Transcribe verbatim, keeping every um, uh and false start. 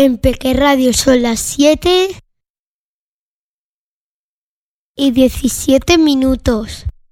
En Peque Radio son las siete y diecisiete minutos.